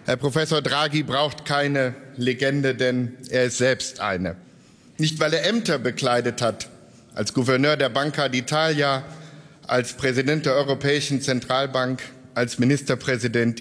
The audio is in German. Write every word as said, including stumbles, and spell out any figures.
Herr Professor Draghi braucht keine Legende, denn er ist selbst eine. Nicht, weil er Ämter bekleidet hat, als Gouverneur der Banca d'Italia, als Präsident der Europäischen Zentralbank, als Ministerpräsident